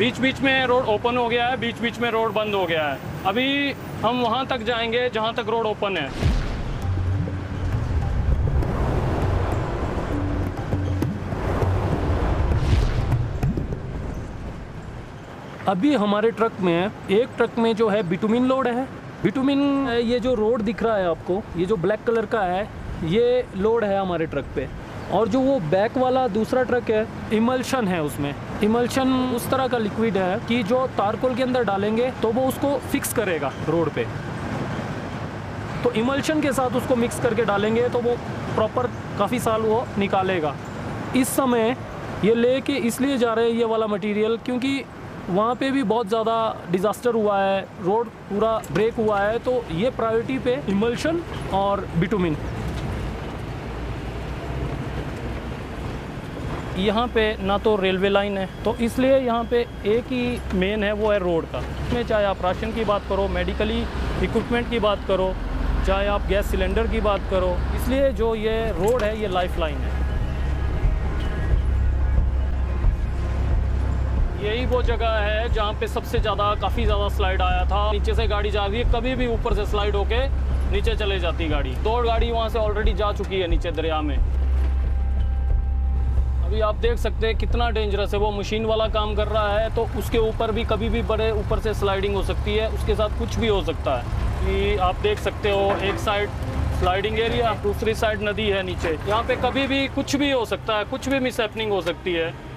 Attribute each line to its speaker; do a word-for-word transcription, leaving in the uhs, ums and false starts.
Speaker 1: बीच बीच में road open हो गया है, बीच बीच में रोड बंद हो गया है। अभी हम वहाँ तक जाएंगे जहाँ तक रोड ओपन है।
Speaker 2: अभी हमारे ट्रक में एक ट्रक में जो है बिटुमिन लोड है। बिटुमिन ये जो रोड दिख रहा है आपको, ये जो ब्लैक कलर का है, ये लोड है हमारे ट्रक पे। और जो वो बैक वाला दूसरा ट्रक है, इमल्शन है उसमें। इमल्शन उस तरह का लिक्विड है कि जो तारकोल के अंदर डालेंगे तो वो उसको फिक्स करेगा रोड पे। तो इमल्शन के साथ उसको मिक्स करके डालेंगे तो वो प्रॉपर काफ़ी साल वो निकालेगा। इस समय ये लेके इसलिए जा रहे हैं ये वाला मटेरियल, क्योंकि वहाँ पे भी बहुत ज़्यादा डिज़ास्टर हुआ है, रोड पूरा ब्रेक हुआ है। तो ये प्रायोरिटी पे इमल्शन और बिटुमिन।
Speaker 1: यहाँ पे ना तो रेलवे लाइन है, तो इसलिए यहाँ पे एक ही मेन है, वो है रोड का। इसमें चाहे आप राशन की बात करो, मेडिकली इक्विपमेंट की बात करो, चाहे आप गैस सिलेंडर की बात करो, इसलिए जो ये रोड है ये लाइफ लाइन है। यही वो जगह है जहाँ पे सबसे ज़्यादा काफ़ी ज़्यादा स्लाइड आया था। नीचे से गाड़ी जा रही है, कभी भी ऊपर से स्लाइड होके नीचे चले जाती गाड़ी। दो गाड़ी वहाँ से ऑलरेडी जा चुकी है नीचे दरिया में। अभी आप देख सकते हैं कितना डेंजरस है। वो मशीन वाला काम कर रहा है, तो उसके ऊपर भी कभी भी बड़े ऊपर से स्लाइडिंग हो सकती है, उसके साथ कुछ भी हो सकता है। कि आप देख सकते हो एक साइड स्लाइडिंग एरिया, दूसरी साइड नदी है नीचे। यहाँ पे कभी भी कुछ भी हो सकता है, कुछ भी मिसहैपनिंग हो सकती है।